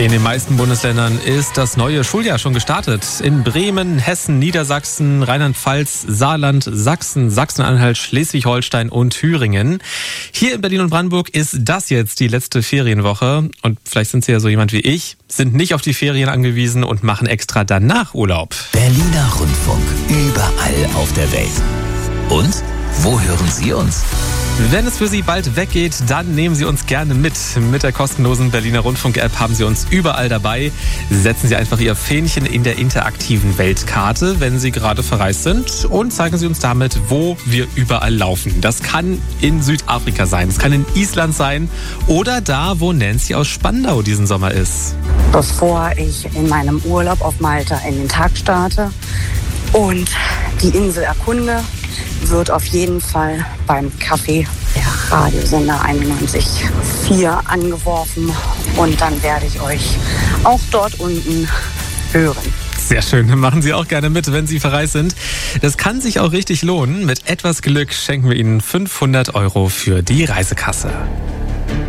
In den meisten Bundesländern ist das neue Schuljahr schon gestartet. In Bremen, Hessen, Niedersachsen, Rheinland-Pfalz, Saarland, Sachsen, Sachsen-Anhalt, Schleswig-Holstein und Thüringen. Hier in Berlin und Brandenburg ist das jetzt die letzte Ferienwoche. Und vielleicht sind Sie ja so jemand wie ich, sind nicht auf die Ferien angewiesen und machen extra danach Urlaub. Berliner Rundfunk, überall auf der Welt. Und wo hören Sie uns? Wenn es für Sie bald weggeht, dann nehmen Sie uns gerne mit. Mit der kostenlosen Berliner Rundfunk-App haben Sie uns überall dabei. Setzen Sie einfach Ihr Fähnchen in der interaktiven Weltkarte, wenn Sie gerade verreist sind, und zeigen Sie uns damit, wo wir überall laufen. Das kann in Südafrika sein, es kann in Island sein oder da, wo Nancy aus Spandau diesen Sommer ist. Bevor ich in meinem Urlaub auf Malta in den Tag starte und die Insel erkunde, wird auf jeden Fall beim Kaffee der Radiosender 91.4 angeworfen und dann werde ich euch auch dort unten hören. Sehr schön, machen Sie auch gerne mit, wenn Sie verreist sind. Das kann sich auch richtig lohnen. Mit etwas Glück schenken wir Ihnen 500 € für die Reisekasse.